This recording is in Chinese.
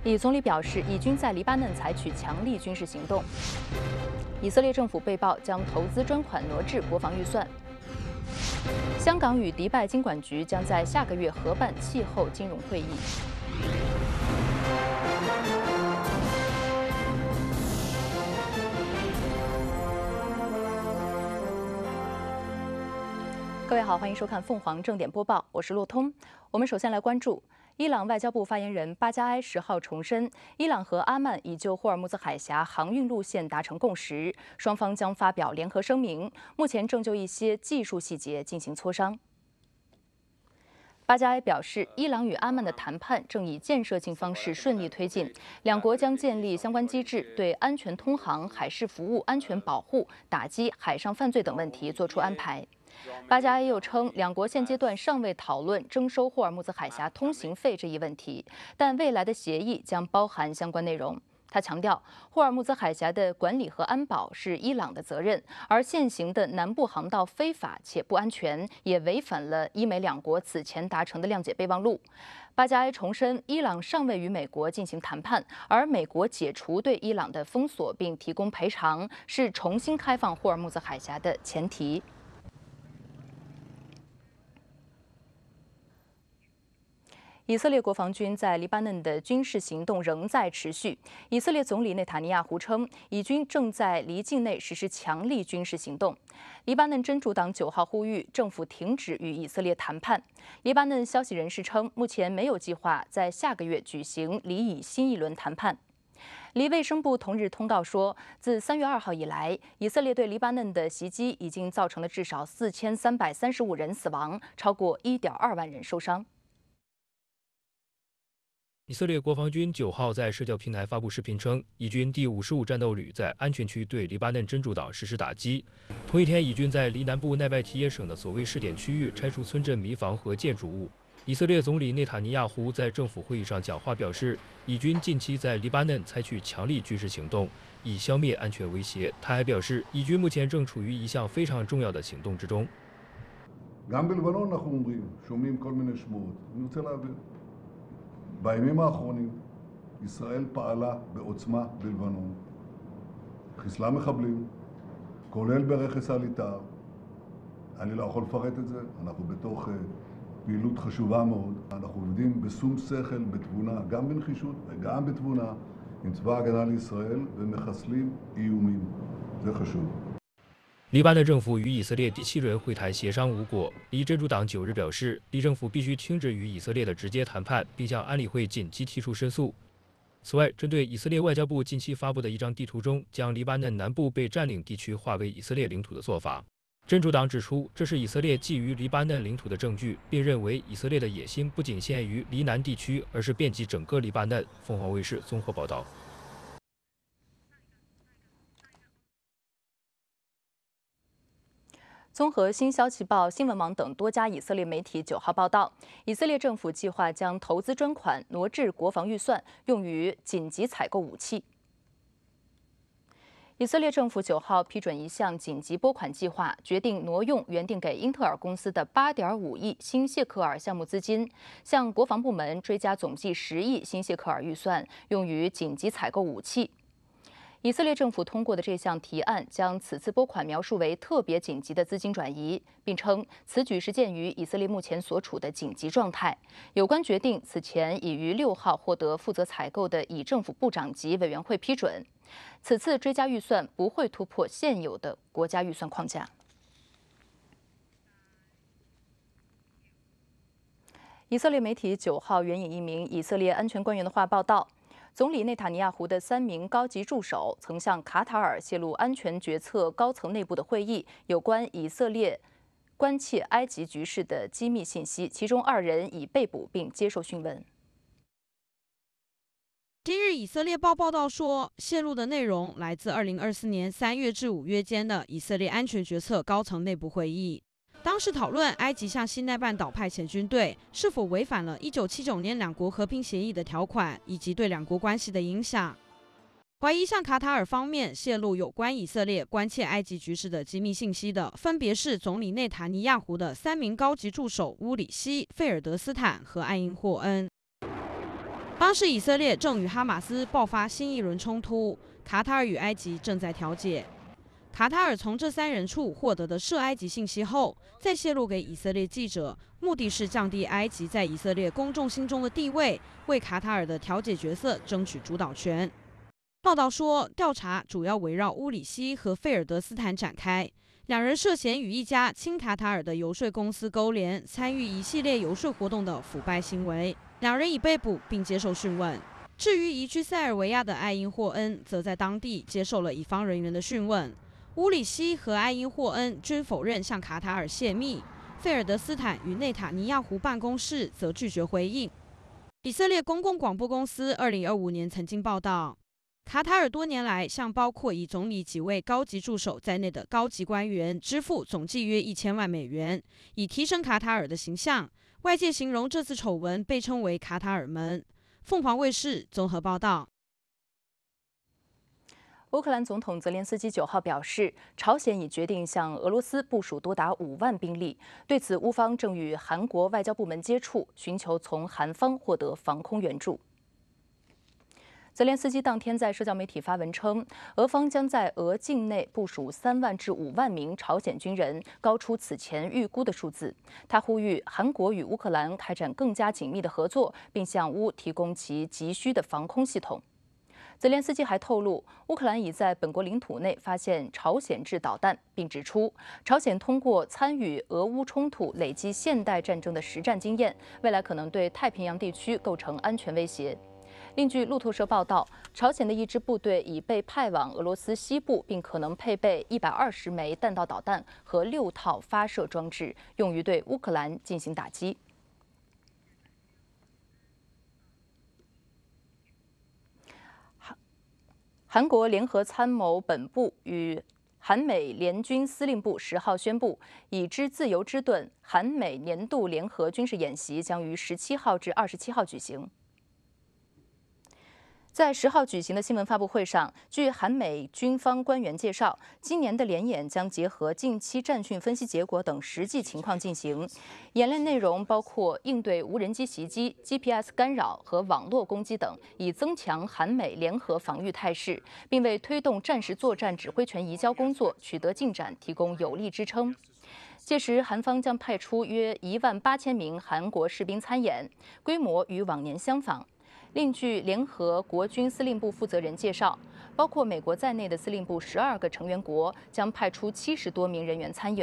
以总理表示，以军在黎巴嫩采取强力军事行动。以色列政府被曝将投资专款挪至国防预算。香港与迪拜经管局将在下个月合办气候金融会议。各位好，欢迎收看凤凰正点播报，我是骆通。我们首先来关注。伊朗外交部发言人巴加埃10号重申，伊朗和阿曼已就霍尔木兹海峡航运路线达成共识，双方将发表联合声明，目前正就一些技术细节进行磋商。巴加埃表示，伊朗与阿曼的谈判正以建设性方式顺利推进，两国将建立相关机制，对安全通航、海事服务安全保护、打击海上犯罪等问题作出安排。巴加埃又称，两国现阶段尚未讨论征收霍尔木兹海峡通行费这一问题，但未来的协议将包含相关内容。他强调，霍尔木兹海峡的管理和安保是伊朗的责任，而现行的南部航道非法且不安全，也违反了伊美两国此前达成的谅解备忘录。巴加埃重申，伊朗尚未与美国进行谈判，而美国解除对伊朗的封锁并提供赔偿，是重新开放霍尔木兹海峡的前提。以色列国防军在黎巴嫩的军事行动仍在持续。以色列总理内塔尼亚胡称，以军正在黎境内实施强力军事行动。黎巴嫩真主党9号呼吁政府停止与以色列谈判。黎巴嫩消息人士称，目前没有计划在下个月举行黎以新一轮谈判。黎卫生部同日通告说，自3月2号以来，以色列对黎巴嫩的袭击已经造成了至少4335人死亡，超过1.2万人受伤。 以色列国防军9号在社交平台发布视频称，以军第55战斗旅在安全区对黎巴嫩真主党实施打击。同一天，以军在黎南部奈拜提耶省的所谓试点区域拆除村镇民房和建筑物。以色列总理内塔尼亚胡在政府会议上讲话表示，以军近期在黎巴嫩采取强力军事行动，以消灭安全威胁。他还表示，以军目前正处于一项非常重要的行动之中。 בימים האחרונים ישראל פעלה בעוצמה בלבנון, חיסלה מחבלים, כולל ברכס הליטר. אני לא יכול לפרט את זה, אנחנו בתוך פעילות חשובה מאוד. אנחנו עובדים בשום שכל, בתבונה, גם בנחישות וגם בתבונה, עם צבא ההגנה לישראל ומחסלים איומים. זה חשוב. 黎巴嫩政府与以色列第7轮会谈协商无果。黎真主党9日表示，黎政府必须停止与以色列的直接谈判，并向安理会紧急提出申诉。此外，针对以色列外交部近期发布的一张地图中将黎巴嫩南部被占领地区划为以色列领土的做法，真主党指出，这是以色列觊觎黎巴嫩领土的证据，并认为以色列的野心不仅限于黎南地区，而是遍及整个黎巴嫩。凤凰卫视综合报道。 综合新消息报、新闻网等多家以色列媒体9号报道，以色列政府计划将投资专款挪至国防预算，用于紧急采购武器。以色列政府9号批准一项紧急拨款计划，决定挪用原定给英特尔公司的8.5亿新谢克尔项目资金，向国防部门追加总计10亿新谢克尔预算，用于紧急采购武器。以色列政府通过的这项提案将此次拨款描述为特别紧急的资金转移，并称此举是鉴于以色列目前所处的紧急状态。有关决定此前已于6号获得负责采购的以政府部长级委员会批准。此次追加预算不会突破现有的国家预算框架。以色列媒体9号援引一名以色列安全官员的话报道。总理内塔尼亚胡的3名高级助手曾向卡塔尔泄露安全决策高层内部的会议有关以色列关切埃及局势的机密信息，其中2人已被捕并接受讯问。 今日以色列报报道说，泄露的内容来自2024年3月至5月间的以色列安全决策高层内部会议。当时讨论埃及向西奈半岛派遣军队是否违反了1979年两国和平协议的条款，以及对两国关系的影响。怀疑向卡塔尔方面泄露有关以色列关切埃及局势的机密信息的，分别是总理内塔尼亚胡的3名高级助手乌里希、费尔德斯坦和艾因霍恩。 当时以色列正与哈马斯爆发新一轮冲突，卡塔尔与埃及正在调解。卡塔尔从这3人处获得的涉埃及信息后，再泄露给以色列记者，目的是降低埃及在以色列公众心中的地位，为卡塔尔的调解角色争取主导权。报道说，调查主要围绕乌里希和费尔德斯坦展开，2人涉嫌与一家亲卡塔尔的游说公司勾连，参与一系列游说活动的腐败行为。2人已被捕并接受讯问。至于移居塞尔维亚的艾因霍恩，则在当地接受了乙方人员的讯问。乌里希和艾因霍恩均否认向卡塔尔泄密，费尔德斯坦与内塔尼亚胡办公室则拒绝回应。以色列公共广播公司2025年曾经报道，卡塔尔多年来向包括以总理几位高级助手在内的高级官员支付总计约1000万美元，以提升卡塔尔的形象。外界形容这次丑闻被称为卡塔尔门。凤凰卫视综合报道。 乌克兰总统泽连斯基9号表示，朝鲜已决定向俄罗斯部署多达5万兵力。对此，乌方正与韩国外交部门接触，寻求从韩方获得防空援助。泽连斯基当天在社交媒体发文称，俄方将在俄境内部署3万至5万名朝鲜军人，高出此前预估的数字。他呼吁韩国与乌克兰开展更加紧密的合作，并向乌提供其急需的防空系统。泽连斯基还透露，乌克兰已在本国领土内发现朝鲜制导弹，并指出，朝鲜通过参与俄乌冲突累积现代战争的实战经验，未来可能对太平洋地区构成安全威胁。另据路透社报道，朝鲜的一支部队已被派往俄罗斯西部，并可能配备120枚弹道导弹和6套发射装置，用于对乌克兰进行打击。韩国联合参谋本部与韩美联军司令部10号宣布，已知自由之盾韩美年度联合军事演习将于17号至27号举行。在10号举行的新闻发布会上，据韩美军方官员介绍，今年的联演将结合近期战训分析结果等实际情况进行。演练内容包括应对无人机袭击、GPS 干扰和网络攻击等，以增强韩美联合防御态势，并为推动战时作战指挥权移交工作取得进展提供有力支撑。届时，韩方将派出约18000名韩国士兵参演，规模与往年相仿。另据联合国军司令部负责人介绍，包括美国在内的司令部12个成员国将派出70多名人员参演。